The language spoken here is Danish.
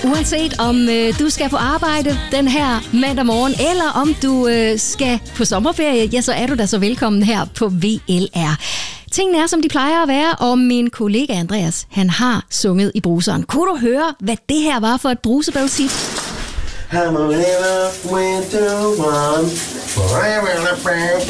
Uanset om du skal på arbejde den her mandag morgen, eller om du skal på sommerferie, ja, så er du da så velkommen her på VLR. Tingene er, som de plejer at være, og min kollega Andreas, han har sunget i bruseren. Kunne du høre, hvad det her var for et brusebadshit? I'm a little winter one, forever